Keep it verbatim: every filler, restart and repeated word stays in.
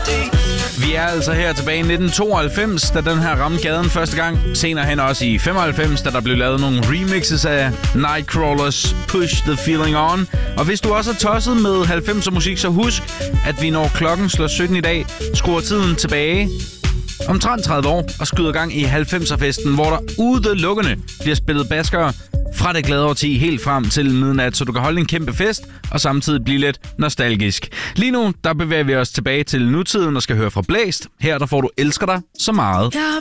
Vi er altså her tilbage i nitten tooghalvfems, da den her ramte gaden første gang. Senere hen også i femoghalvfems, da der blev lavet nogle remixes af Nightcrawlers Push the Feeling On. Og hvis du også er tosset med halvfemser musik, så husk, at vi når klokken slår sytten i dag, skruer tiden tilbage omtrent tredive år og skyder gang i halvfemser-festen, hvor der udelukkende bliver spillet baskere fra det glade årti helt frem til midnat, så du kan holde en kæmpe fest og samtidig blive lidt nostalgisk. Lige nu, der bevæger vi os tilbage til nutiden og skal høre fra Blæst. Her der får du Elsker dig så meget.